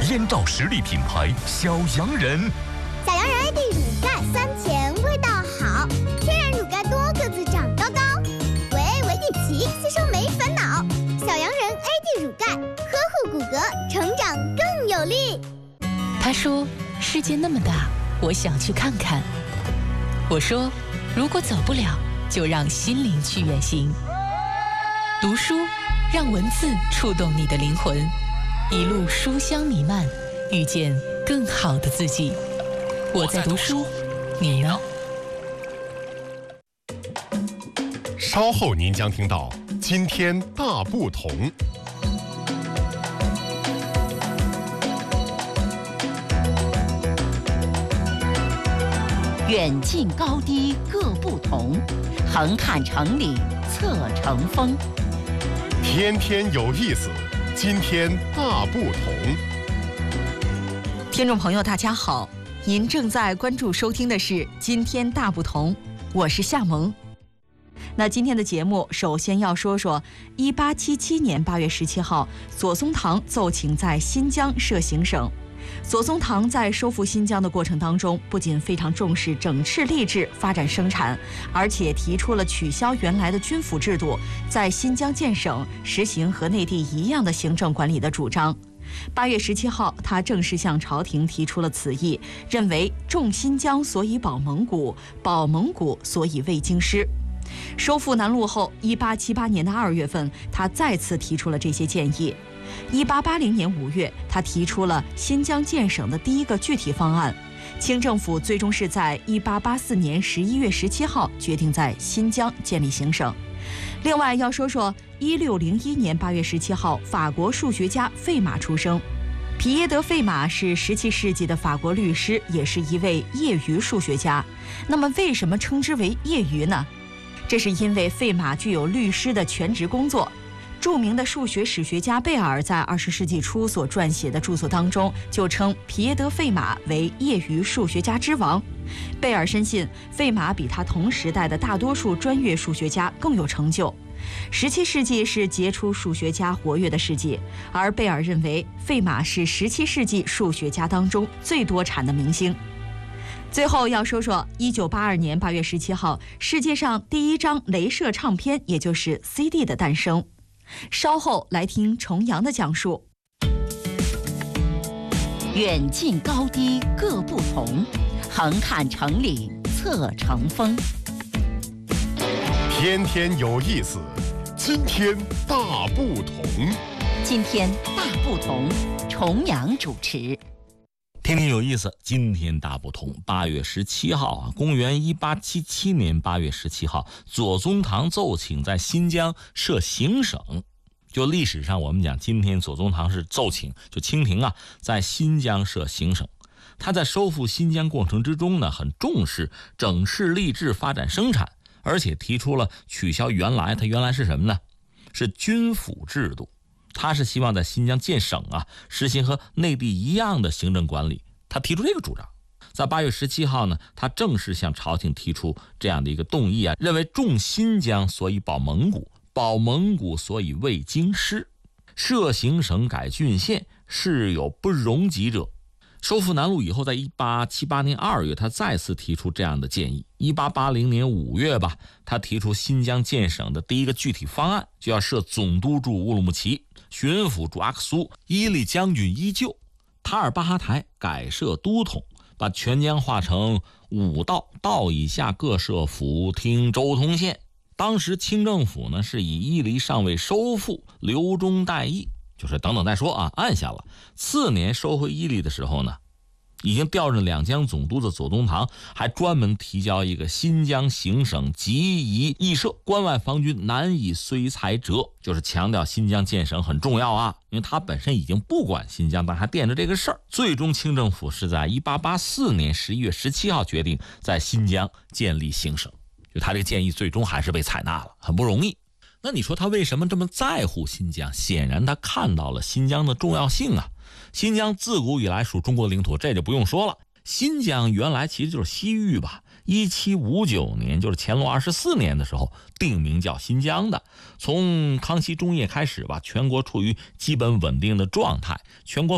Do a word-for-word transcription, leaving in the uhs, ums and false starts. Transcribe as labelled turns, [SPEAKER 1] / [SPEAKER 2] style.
[SPEAKER 1] 燕赵实力品牌小洋人。
[SPEAKER 2] 小洋人 A D 乳钙酸甜，味道好，天然乳钙多，个子长高高，维维一起吸收没烦恼。小洋人 A D 乳钙，呵护骨骼，成长更有力。
[SPEAKER 3] 他说：“世界那么大，我想去看看。”我说：“如果走不了，就让心灵去远行。”读书，让文字触动你的灵魂，一路书香弥漫，遇见更好的自己。我在读书，你呢？
[SPEAKER 4] 稍后您将听到今天大不同。
[SPEAKER 5] 远近高低各不同，横看成岭侧成峰。
[SPEAKER 4] 天天有意思，今天大不同。
[SPEAKER 6] 听众朋友大家好，您正在关注收听的是今天大不同，我是夏萌。那今天的节目首先要说说一八七七年八月十七号，左宗棠奏请在新疆设行省。左宗棠在收复新疆的过程当中，不仅非常重视整饬吏治、发展生产，而且提出了取消原来的军府制度，在新疆建省，实行和内地一样的行政管理的主张。八月十七号，他正式向朝廷提出了此意，认为重新疆所以保蒙古，保蒙古所以卫京师。收复南路后，一八七八年的二月份，他再次提出了这些建议。一八八零年五月，他提出了新疆建省的第一个具体方案。清政府最终是在一八八四年十一月十七号决定在新疆建立行省。另外要说说一六零一年八月十七号，法国数学家费马出生。皮耶德·费马是十七世纪的法国律师，也是一位业余数学家。那么为什么称之为业余呢？这是因为费马具有律师的全职工作。著名的数学史学家贝尔在二十世纪初所撰写的著作当中，就称皮耶德·费马为业余数学家之王。贝尔深信费马比他同时代的大多数专业数学家更有成就。十七世纪是杰出数学家活跃的世纪，而贝尔认为费马是十七世纪数学家当中最多产的明星。最后要说说一九八二年八月十七号，世界上第一张镭射唱片，也就是 C D 的诞生。稍后来听重阳的讲述。
[SPEAKER 5] 远近高低各不同，横看成岭侧成峰。
[SPEAKER 4] 天天有意思，今天大不同。
[SPEAKER 5] 今天大不同，重阳主持。
[SPEAKER 7] 天天有意思，今天大不同。八月十七号啊，公元一八七七年八月十七号，左宗棠奏请在新疆设行省。就历史上我们讲，今天左宗棠是奏请，就清廷啊，在新疆设行省。他在收复新疆过程之中呢，很重视整饬吏治、发展生产，而且提出了取消原来他原来是什么呢？是军府制度。他是希望在新疆建省啊，实行和内地一样的行政管理。他提出这个主张，在八月十七号呢，他正式向朝廷提出这样的一个动议啊，认为重新疆所以保蒙古，保蒙古所以卫京师，设行省改郡县，是有不容及者。收复南路以后，在一八七八年二月，他再次提出这样的建议。一八八零年五月吧，他提出新疆建省的第一个具体方案，就要设总督驻乌鲁木齐，巡抚驻阿克苏，伊犁将军依旧，塔尔巴哈台改设都统，把全疆划成五道，道以下各设府厅州通县。当时清政府呢是以伊犁尚未收复，留中待议，就是等等再说啊，按下了。次年收回伊犁的时候呢，已经调任两江总督的左宗棠还专门提交一个新疆行省急宜议设，关外防军难以虽才折，就是强调新疆建省很重要啊，因为他本身已经不管新疆，但还惦着这个事儿。最终清政府是在一八八四年十一月十七号决定在新疆建立行省，就他这个建议最终还是被采纳了，很不容易。那你说他为什么这么在乎新疆？显然他看到了新疆的重要性啊。新疆自古以来属中国领土，这就不用说了。新疆原来其实就是西域吧，一七五九年，就是乾隆二十四年的时候定名叫新疆的。从康熙中叶开始吧，全国处于基本稳定的状态，全国